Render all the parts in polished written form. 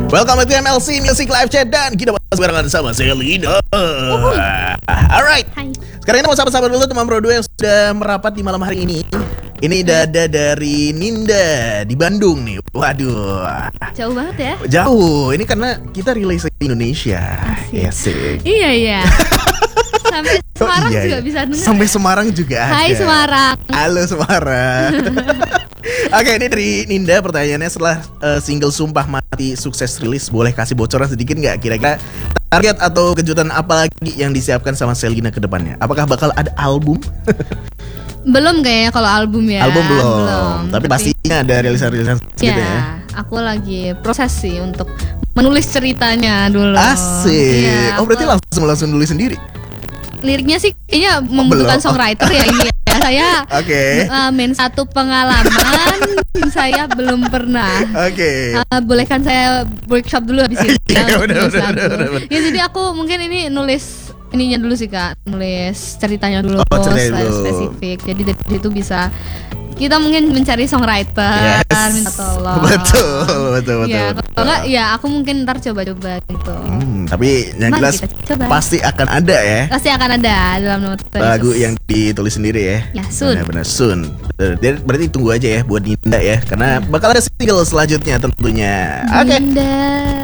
Welcome to MLC Music Live Chat dan kita bahas barengan sama Selina. Alright. Hai. Sekarang kita mau sapa-sapa dulu teman Bro 2 yang sudah merapat di malam hari ini. Ini dada dari Ninda di Bandung nih. Waduh. Jauh banget ya? Jauh. Ini karena kita rilis di Indonesia. Asik. Yes. Iya. Sampai Semarang juga bisa dengar. Sampai Semarang juga ada. Hai Semarang. Halo Semarang. Oke, ini dari Ninda pertanyaannya setelah single Sumpah Mati sukses rilis, boleh kasih bocoran sedikit nggak kira-kira target atau kejutan apa lagi yang disiapkan sama Selina ke depannya? Apakah bakal ada album? Belum kayaknya kalau album ya. Album belum. Tapi pastinya ada rilisan-rilisan gitu ya. Aku lagi proses sih untuk menulis ceritanya dulu. Asik. Ya, Oh, berarti langsung nulis sendiri? liriknya sih kayaknya membutuhkan songwriter ya ini ya. Saya main satu pengalaman saya belum pernah. Oke. Bolehkan saya workshop dulu habis ini. Bener. Ya jadi aku mungkin ini nulis ininya dulu sih Kak, nulis ceritanya dulu, spesifik. Jadi dari situ bisa kita mungkin mencari songwriter, minta tolong. Betul. Ya, kalau enggak ya aku mungkin ntar coba-coba gitu. Tapi yang jelas pasti akan ada ya. Pasti akan ada dalam notes lagu yang ditulis sendiri ya. Ya, soon. Benar soon. Berarti tunggu aja ya buat Ninda ya, karena bakal ada single selanjutnya tentunya. Oke. Ninda.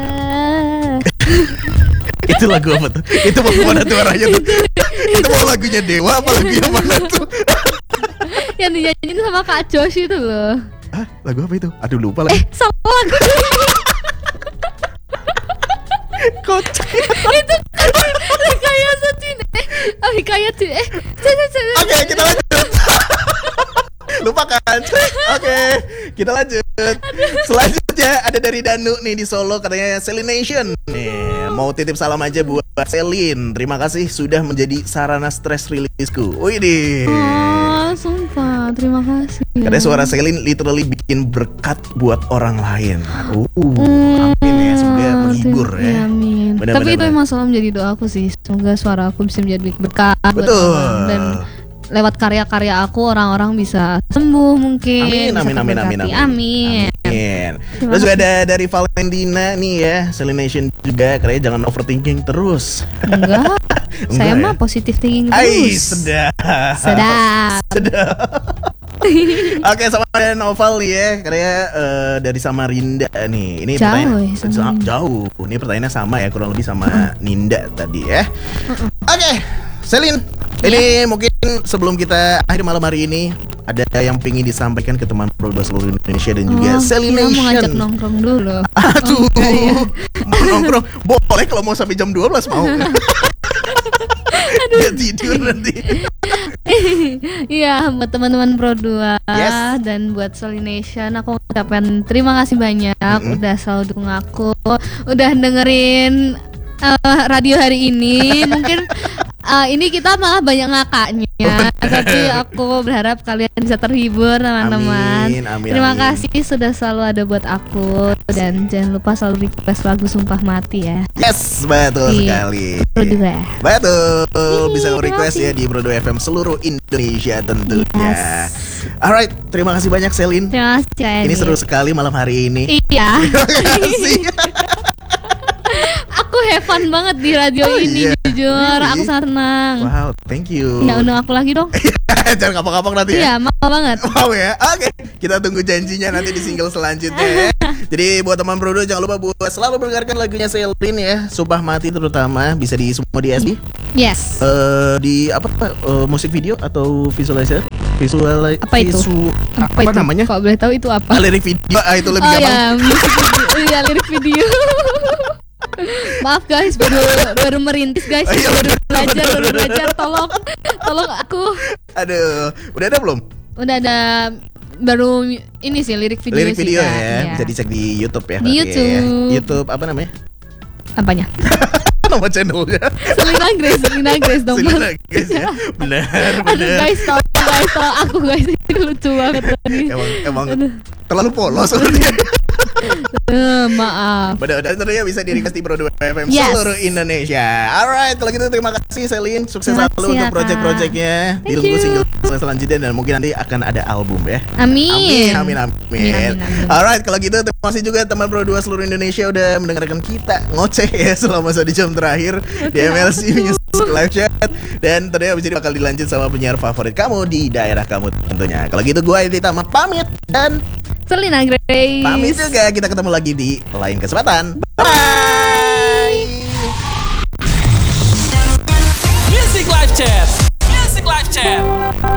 Itu lagu apa tuh? Itu mau mana tuh arahnya tuh? Itu mau lagunya Dewa apa lagunya mana tuh? Yang dinyanyiin sama Kak Josh itu loh. Hah? Lagu apa itu? Aduh lupa lagi. Salah lagu. Kocak. Itu kayak Cine. Kayak Cine. Oke, kita lanjut. Lupakan. Oke, kita lanjut. Selanjutnya ada dari Danu nih di Solo, katanya Selination nih, mau titip salam aja buat Selin. Terima kasih sudah menjadi sarana stress rilisku. Wih deh. Oh, sumpah, terima kasih. Katanya suara Selin literally bikin berkat buat orang lain. Amin ya, semoga menghibur ya. Amin. Tapi itu emang selalu menjadi doaku sih. Semoga suara aku bisa menjadi berkat. Betul. Dan lewat karya-karya aku orang-orang bisa sembuh mungkin. Amin. Terus juga ada dari Valentina nih ya, Selination juga, katanya jangan overthinking terus. Enggak. Saya mah positive thinking terus. Sedap. Oke, sama ada Novel nih ya, katanya dari Samarinda nih. Ini jauh. Ini pertanyaannya sama ya, kurang lebih sama Ninda tadi ya. Oke, Selin. Ini mungkin sebelum kita akhir malam hari ini, ada yang pengen disampaikan ke teman Bro 2 seluruh Indonesia dan juga Selination. Mau ngajak nongkrong dulu. Aduh, mau nongkrong boleh kalau mau sampai jam 12 mau. Dia tidur nanti. Iya, buat teman-teman Pro 2 dan buat Selination, aku ucapkan terima kasih banyak udah selalu dukung aku, udah dengerin radio hari ini. Mungkin ini kita malah banyak ngakaknya, tapi aku berharap kalian bisa terhibur teman-teman. Terima kasih sudah selalu ada buat aku, dan jangan lupa selalu request lagu Sumpah Mati ya. Yes, betul sekali. Betul, bisa request ya di Bro 2 FM seluruh Indonesia tentunya. Alright, terima kasih banyak Selin. Terima kasih. Ini seru sekali malam hari ini. Iya. Terima kasih. Aku have fun banget di radio ini, jujur. Aku sangat senang. Wow, thank you. Ya, undang aku lagi dong. Jangan kapok-kapok nanti ya. Iya, mau banget. Mau ya. Oke, kita tunggu janjinya nanti di single selanjutnya ya. Jadi buat teman Bro 2 jangan lupa buat selalu mendengarkan lagunya Selin ya, Sumpah Mati terutama, bisa di semua di SD. Yes. Di musik video atau visualizer? Apa itu? Apa namanya? Kok boleh tahu itu apa? Lirik video. Itu lebih gampang. Ya, musik video. Iya, lirik video. Maaf guys, baru merintis guys, baru belajar, tolong aku. Aduh, udah ada belum? Udah ada, baru ini sih lirik video sih, ya. Iya. Bisa dicek di YouTube ya. Di YouTube. Ya. YouTube apa namanya? Apanya? Nama channelnya Selina Grace dong. Selina Grace ya. Benar. Aduh guys, tolong aku guys, ini lucu banget tadi. Emang terlalu polos sepertinya. Maaf. Mudah-mudahan tentunya bisa di-request di Pro 2 FM seluruh Indonesia. Alright, kalau gitu terima kasih Selin. Sukses selalu untuk project-projectnya. Ditunggu single selanjutnya dan mungkin nanti akan ada album ya. Amin. Amin. Alright, kalau gitu terima kasih juga teman Pro 2 seluruh Indonesia udah mendengarkan kita ngoceh ya selama 1 jam terakhir di MLC Music Live Chat. Dan tentunya abis ini bakal dilanjut sama penyiar favorit kamu di daerah kamu tentunya. Kalau gitu gue Edi Tama pamit dan Selina Grace pamit juga. Kita ketemu lagi di lain kesempatan. Bye.